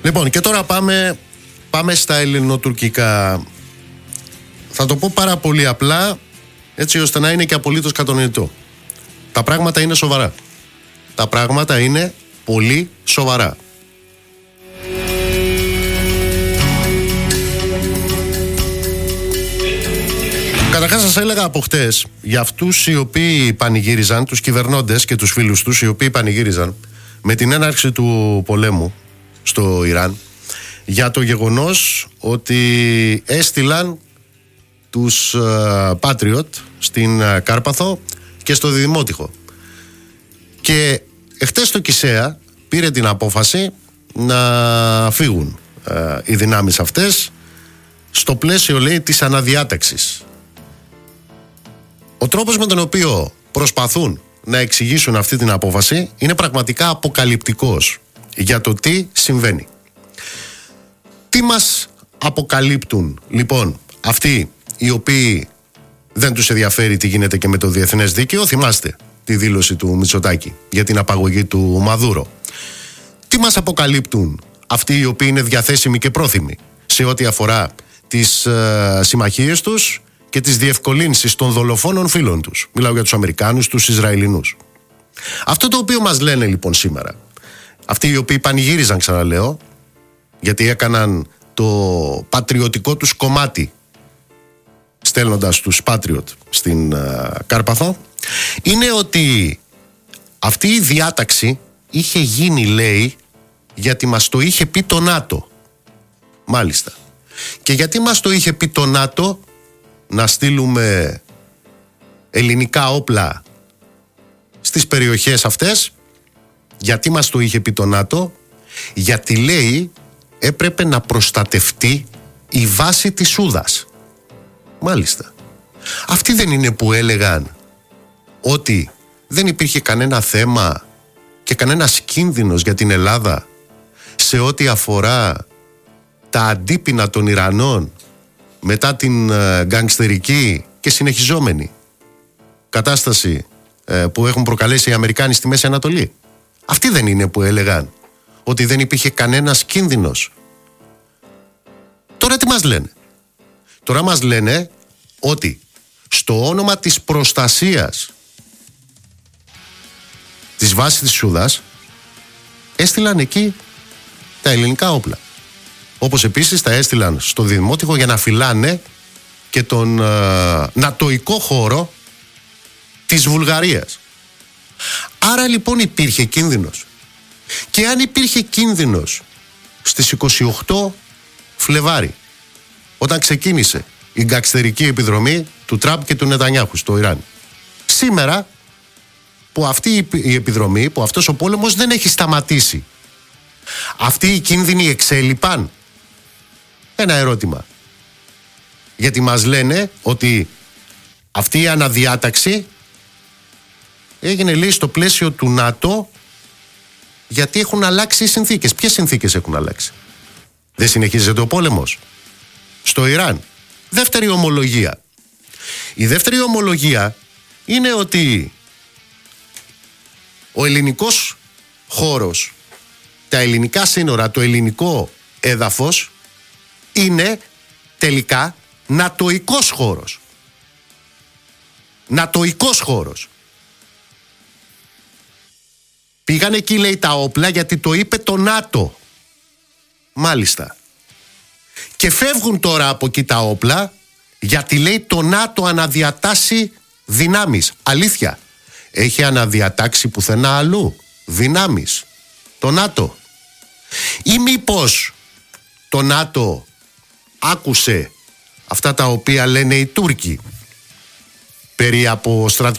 Λοιπόν, και τώρα πάμε στα ελληνοτουρκικά. Θα το πω πάρα πολύ απλά, έτσι ώστε να είναι και απολύτως κατανοητό. Τα πράγματα είναι σοβαρά. Τα πράγματα είναι πολύ σοβαρά. Καταρχάς σας έλεγα από χτες, για αυτούς οι οποίοι πανηγύριζαν, τους κυβερνώντες και τους φίλους τους, οι οποίοι πανηγύριζαν με την έναρξη του πολέμου στο Ιράν, για το γεγονός ότι έστειλαν τους Patriot στην Κάρπαθο και στο Δημότυχο. Και εχθές το ΚΙΣΕΑ πήρε την απόφαση να φύγουν οι δυνάμεις αυτές στο πλαίσιο, λέει, της αναδιάταξης. Ο τρόπος με τον οποίο προσπαθούν να εξηγήσουν αυτή την απόφαση είναι πραγματικά αποκαλυπτικός για το τι συμβαίνει. Τι μας αποκαλύπτουν λοιπόν αυτοί οι οποίοι δεν τους ενδιαφέρει τι γίνεται και με το διεθνές δίκαιο? Θυμάστε τη δήλωση του Μητσοτάκη για την απαγωγή του Μαδούρο. Τι μας αποκαλύπτουν αυτοί οι οποίοι είναι διαθέσιμοι και πρόθυμοι σε ό,τι αφορά τις συμμαχίες τους και τις διευκολύνσεις των δολοφόνων φίλων τους? Μιλάω για τους Αμερικάνους, τους Ισραηλινούς. Αυτό το οποίο μας λένε λοιπόν σήμερα, αυτοί οι οποίοι πανηγύριζαν, ξαναλέω, γιατί έκαναν το πατριωτικό τους κομμάτι στέλνοντας τους Patriot στην Κάρπαθο, είναι ότι αυτή η διάταξη είχε γίνει, λέει, γιατί μας το είχε πει το ΝΑΤΟ. Μάλιστα. Και γιατί μας το είχε πει το ΝΑΤΟ να στείλουμε ελληνικά όπλα στις περιοχές αυτές? Γιατί μας το είχε πει το ΝΑΤΟ? Γιατί, λέει, έπρεπε να προστατευτεί η βάση της Σούδας. Μάλιστα. Αυτοί δεν είναι που έλεγαν ότι δεν υπήρχε κανένα θέμα και κανένας κίνδυνος για την Ελλάδα σε ό,τι αφορά τα αντίπεινα των Ιρανών μετά την γκανγκστερική και συνεχιζόμενη κατάσταση που έχουν προκαλέσει οι Αμερικάνοι στη Μέση Ανατολή? Αυτοί δεν είναι που έλεγαν ότι δεν υπήρχε κανένας κίνδυνος? Τώρα τι μας λένε? Τώρα μας λένε ότι στο όνομα της προστασίας της βάσης της Σούδας έστειλαν εκεί τα ελληνικά όπλα. Όπως επίσης τα έστειλαν στο Δημότυχο για να φυλάνε και τον νατοϊκό χώρο της Βουλγαρίας. Άρα λοιπόν υπήρχε κίνδυνος. Και αν υπήρχε κίνδυνος στις 28 Φλεβάρι, όταν ξεκίνησε η γκανγκστερική επιδρομή του Τραμπ και του Νετανιάχου στο Ιράν, σήμερα που αυτή η επιδρομή, που αυτός ο πόλεμος δεν έχει σταματήσει, αυτοί οι κίνδυνοι εξέλιπαν? Ένα ερώτημα. Γιατί μας λένε ότι αυτή η αναδιάταξη έγινε, λέει, στο πλαίσιο του ΝΑΤΟ, γιατί έχουν αλλάξει οι συνθήκες. Ποιες συνθήκες έχουν αλλάξει? Δεν συνεχίζεται ο πόλεμος στο Ιράν? Δεύτερη ομολογία. Η δεύτερη ομολογία είναι ότι ο ελληνικός χώρος, τα ελληνικά σύνορα, το ελληνικό έδαφος είναι τελικά νατοϊκός χώρος. Νατοϊκός χώρος. Πήγαν εκεί, λέει, τα όπλα γιατί το είπε το ΝΑΤΟ. Μάλιστα. Και φεύγουν τώρα από εκεί τα όπλα γιατί, λέει, το ΝΑΤΟ αναδιατάσσει δυνάμεις. Αλήθεια? Έχει αναδιατάξει πουθενά αλλού δυνάμεις το ΝΑΤΟ? Ή μήπως το ΝΑΤΟ άκουσε αυτά τα οποία λένε οι Τούρκοι περί από